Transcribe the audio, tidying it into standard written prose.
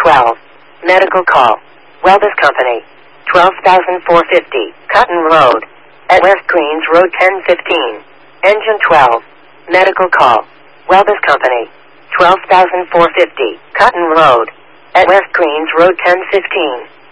12. Medical call. Welbus Company. 12,450. Cotton Road. At West Greens Road 1015. Engine 12. Medical call. Welbus Company. 12,450. Cotton Road. At West Greens Road 1015.